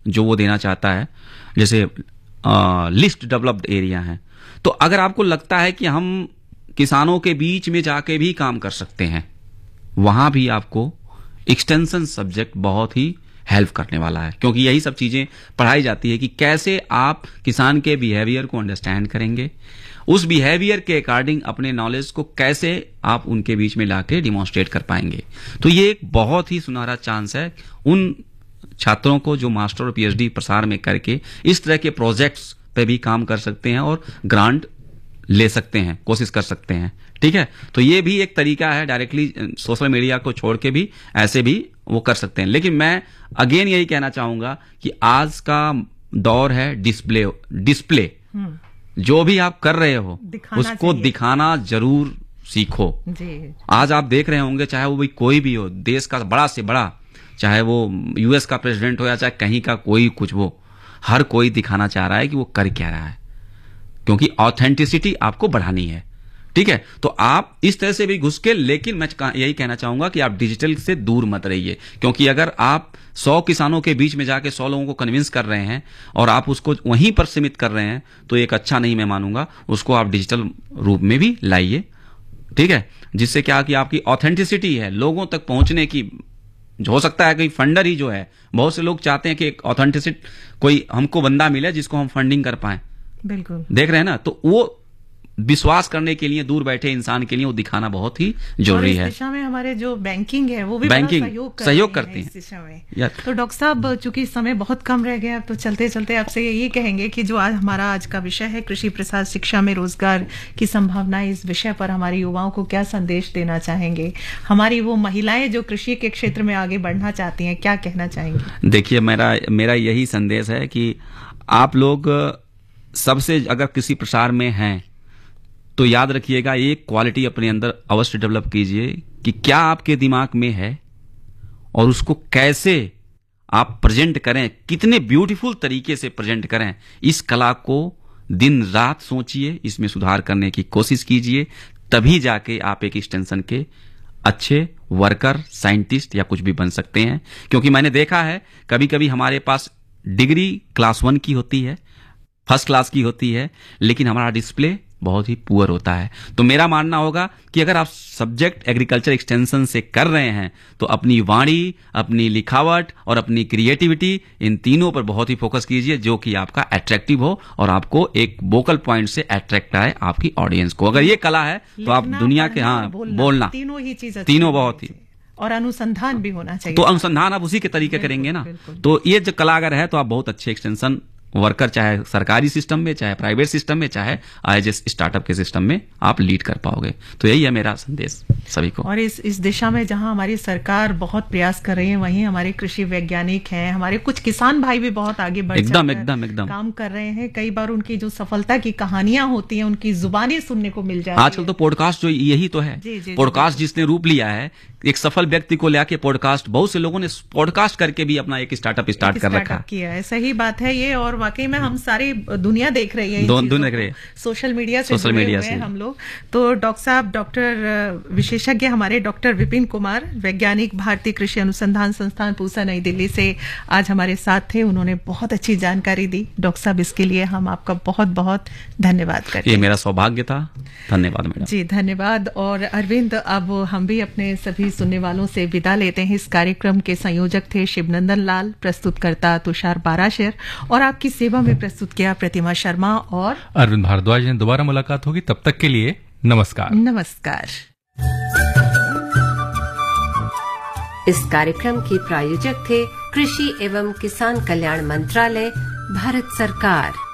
जो वो देना चाहता है, जैसे लिस्ट डेवलप्ड एरिया है, तो अगर आपको लगता है कि हम किसानों के बीच में जाके भी काम कर सकते हैं, वहां भी आपको एक्सटेंशन सब्जेक्ट बहुत ही हेल्प करने वाला है, क्योंकि यही सब चीजें पढ़ाई जाती है कि कैसे आप किसान के बिहेवियर को अंडरस्टैंड करेंगे, उस बिहेवियर के अकॉर्डिंग अपने नॉलेज को कैसे आप उनके बीच में लाके डिमॉन्स्ट्रेट कर पाएंगे। तो ये एक बहुत ही सुनहरा चांस है उन छात्रों को जो मास्टर और पीएचडी प्रसार में करके इस तरह के प्रोजेक्ट्स पे भी काम कर सकते हैं और ग्रांट ले सकते हैं, कोशिश कर सकते हैं। ठीक है, तो ये भी एक तरीका है, डायरेक्टली सोशल मीडिया को छोड़ के भी ऐसे भी वो कर सकते हैं। लेकिन मैं अगेन यही कहना चाहूंगा कि आज का दौर है डिस्प्ले जो भी आप कर रहे हो उसको दिखाना जरूर सीखो जी। आज आप देख रहे होंगे, चाहे वो भी कोई भी हो, देश का बड़ा से बड़ा, चाहे वो यूएस का प्रेसिडेंट हो या चाहे कहीं का कोई कुछ हो, हर कोई दिखाना चाह रहा है कि वो कर क्या रहा है, क्योंकि ऑथेंटिसिटी आपको बढ़ानी है। ठीक है, तो आप इस तरह से भी घुस के, लेकिन मैं यही कहना चाहूंगा कि आप डिजिटल से दूर मत रहिए, क्योंकि अगर आप 100 किसानों के बीच में जाके 100 लोगों को कन्विंस कर रहे हैं और आप उसको वहीं पर सीमित कर रहे हैं, तो एक अच्छा नहीं मैं मानूंगा। उसको आप डिजिटल रूप में भी लाइए। ठीक है, जिससे क्या कि आपकी ऑथेंटिसिटी है लोगों तक पहुंचने की। हो सकता है कि फंडर ही जो है, बहुत से लोग चाहते हैं कि एक ऑथेंटिसिटी कोई हमको बंदा मिले जिसको हम फंडिंग कर पाए, बिल्कुल देख रहे हैं ना, तो वो विश्वास करने के लिए दूर बैठे इंसान के लिए वो दिखाना बहुत ही जरूरी है। इस दिशा में हमारे जो बैंकिंग है वो भी सहयोग करती है इस दिशा में। तो डॉक्टर साहब, चूंकि समय बहुत कम रह गया, तो चलते चलते आपसे यही कहेंगे कि जो हमारा आज का विषय है कृषि प्रसार शिक्षा में रोजगार की संभावनाएं, इस विषय पर हमारे युवाओं को क्या संदेश देना चाहेंगे? हमारी वो महिलाएं जो कृषि के क्षेत्र में आगे बढ़ना चाहती हैं, क्या कहना चाहेंगे? देखिए, मेरा यही संदेश है कि आप लोग सबसे अगर कृषि प्रसार में हैं तो याद रखिएगा, एक क्वालिटी अपने अंदर अवश्य डेवलप कीजिए कि क्या आपके दिमाग में है और उसको कैसे आप प्रेजेंट करें, कितने ब्यूटीफुल तरीके से प्रेजेंट करें। इस कला को दिन रात सोचिए, इसमें सुधार करने की कोशिश कीजिए, तभी जाके आप एक एक्सटेंशन के अच्छे वर्कर, साइंटिस्ट या कुछ भी बन सकते हैं। क्योंकि मैंने देखा है कभी कभी हमारे पास डिग्री क्लास 1 की होती है, फर्स्ट क्लास की होती है, लेकिन हमारा डिस्प्ले बहुत ही पुअर होता है। तो मेरा मानना होगा कि अगर आप सब्जेक्ट एग्रीकल्चर एक्सटेंशन से कर रहे हैं तो अपनी वाणी, अपनी लिखावट और अपनी क्रिएटिविटी, इन तीनों पर बहुत ही फोकस कीजिए, जो कि आपका अट्रैक्टिव हो और आपको एक वोकल पॉइंट से अट्रैक्ट आए आपकी ऑडियंस को। अगर ये कला है तो आप दुनिया के बोलना तीनों ही चीज, तीनों बहुत ही, और अनुसंधान भी होना चाहिए। तो अनुसंधान आप उसी के तरीके करेंगे ना, तो ये जो कला अगर है तो आप बहुत अच्छे एक्सटेंशन वर्कर, चाहे सरकारी सिस्टम में, चाहे प्राइवेट सिस्टम में, चाहे आईएएस स्टार्टअप के सिस्टम में आप लीड कर पाओगे। तो यही है मेरा संदेश सभी को। और इस दिशा में जहां हमारी सरकार बहुत प्रयास कर रही है, वहीं हमारे कृषि वैज्ञानिक हैं, हमारे कुछ किसान भाई भी बहुत आगे बढ़ एकदम काम कर रहे हैं। कई बार उनकी जो सफलता की कहानियां होती हैं, उनकी जुबानी सुनने को मिल जाती है। आजकल तो पॉडकास्ट जो यही तो है, पॉडकास्ट जिसने रूप लिया है, एक सफल व्यक्ति को लेके पॉडकास्ट, बहुत से लोगों ने पॉडकास्ट करके भी अपना एक स्टार्टअप स्टार्ट कर रखा है। सही बात है ये, और वाकई में हम सारी दुनिया देख रही है, देख रही है सोशल मीडिया से हम लोग। तो डॉक्टर साहब, डॉक्टर विशेषज्ञ हमारे डॉक्टर विपिन कुमार, वैज्ञानिक, भारतीय कृषि अनुसंधान संस्थान पूसा, नई दिल्ली से आज हमारे साथ थे। उन्होंने बहुत अच्छी जानकारी दी। डॉक्टर साहब, इसके लिए हम आपका बहुत बहुत धन्यवाद करते हैं। ये मेरा सौभाग्य था। धन्यवाद मैडम जी, धन्यवाद। और अरविंद, अब हम भी अपने सभी सुनने वालों से विदा लेते हैं। इस कार्यक्रम के संयोजक थे शिवनंदन लाल, प्रस्तुतकर्ता तुषार बाराशेर, और आपकी सेवा में प्रस्तुत किया प्रतिमा शर्मा और अरविंद भारद्वाज ने। दोबारा मुलाकात होगी, तब तक के लिए नमस्कार। नमस्कार। इस कार्यक्रम के प्रायोजक थे कृषि एवं किसान कल्याण मंत्रालय, भारत सरकार।